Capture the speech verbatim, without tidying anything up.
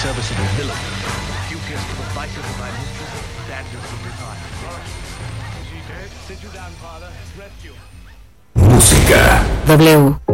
serviceable villain. Duteous to the vices of my mistress, standards of design. She dead? Sit you down, father. Rest you. Música. W.